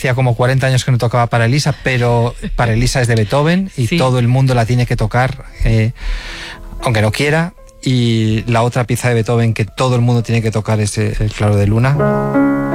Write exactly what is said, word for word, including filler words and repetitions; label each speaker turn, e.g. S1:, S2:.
S1: hacía como cuarenta años que no tocaba para Elisa, pero para Elisa es de Beethoven y sí. todo el mundo la tiene que tocar, eh, aunque no quiera. Y la otra pieza de Beethoven que todo el mundo tiene que tocar es el Claro de Luna.